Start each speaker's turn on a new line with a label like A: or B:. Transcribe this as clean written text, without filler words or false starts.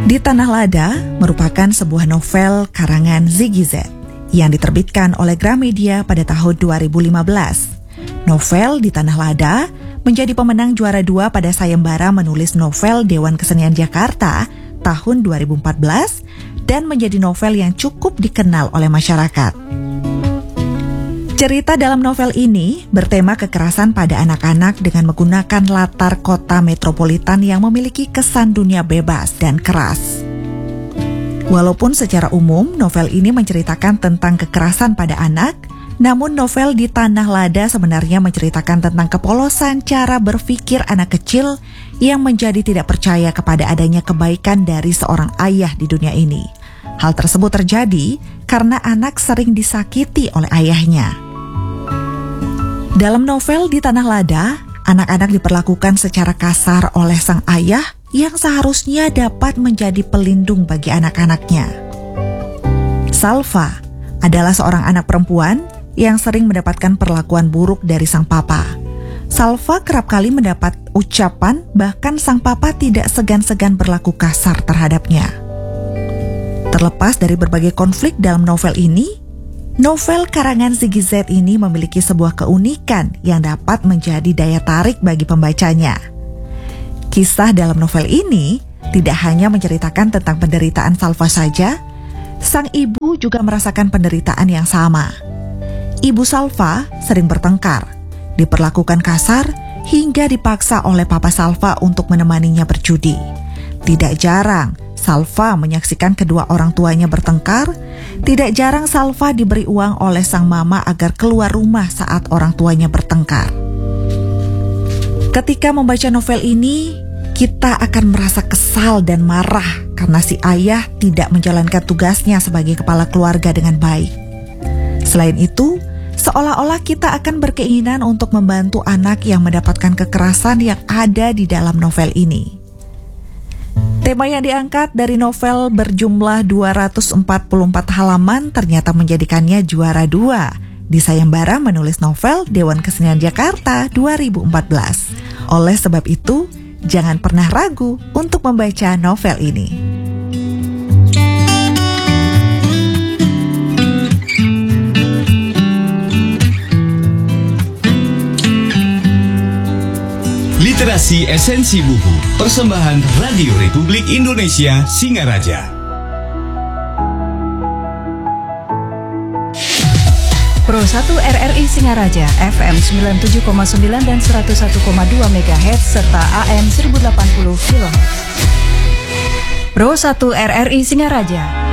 A: Di Tanah Lada merupakan sebuah novel karangan Ziggy Z yang diterbitkan oleh Gramedia pada tahun 2015. Novel Di Tanah Lada menjadi pemenang juara 2 pada sayembara menulis novel Dewan Kesenian Jakarta tahun 2014 dan menjadi novel yang cukup dikenal oleh masyarakat. Cerita dalam novel ini bertema kekerasan pada anak-anak dengan menggunakan latar kota metropolitan yang memiliki kesan dunia bebas dan keras. Walaupun secara umum novel ini menceritakan tentang kekerasan pada anak, namun novel Di Tanah Lada sebenarnya menceritakan tentang kepolosan cara berpikir anak kecil yang menjadi tidak percaya kepada adanya kebaikan dari seorang ayah di dunia ini. Hal tersebut terjadi karena anak sering disakiti oleh ayahnya. Dalam novel Di Tanah Lada, anak-anak diperlakukan secara kasar oleh sang ayah yang seharusnya dapat menjadi pelindung bagi anak-anaknya. Salva adalah seorang anak perempuan yang sering mendapatkan perlakuan buruk dari sang papa. Salva kerap kali mendapat ucapan bahkan sang papa tidak segan-segan berlaku kasar terhadapnya. Terlepas dari berbagai konflik dalam novel ini, novel karangan Ziggy Z ini memiliki sebuah keunikan yang dapat menjadi daya tarik bagi pembacanya. Kisah dalam novel ini tidak hanya menceritakan tentang penderitaan Salva saja, sang ibu juga merasakan penderitaan yang sama. Ibu Salva sering bertengkar, diperlakukan kasar, hingga dipaksa oleh papa Salva untuk menemaninya berjudi. Tidak jarang Salva menyaksikan kedua orang tuanya bertengkar. Tidak jarang Salva diberi uang oleh sang mama agar keluar rumah saat orang tuanya bertengkar. Ketika membaca novel ini, kita akan merasa kesal dan marah karena si ayah tidak menjalankan tugasnya sebagai kepala keluarga dengan baik. Selain itu, seolah-olah kita akan berkeinginan untuk membantu anak yang mendapatkan kekerasan yang ada di dalam novel ini. Tema yang diangkat dari novel berjumlah 244 halaman ternyata menjadikannya juara 2 di sayembara menulis novel Dewan Kesenian Jakarta 2014. Oleh sebab itu, jangan pernah ragu untuk membaca novel ini.
B: Literasi Esensi Buku, persembahan Radio Republik Indonesia Singaraja.
C: Pro 1 RRI Singaraja, FM 97,9 dan 101,2 MHz serta AM 1080 kHz. Pro 1 RRI Singaraja.